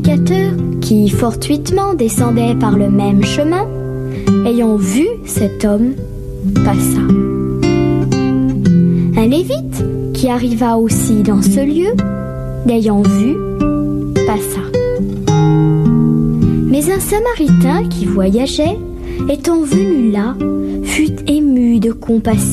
prédicateur qui fortuitement descendait par le même chemin, ayant vu cet homme, passa. Un lévite qui arriva aussi dans ce lieu, l'ayant vu, passa. Mais un samaritain qui voyageait, étant venu là, fut ému de compassion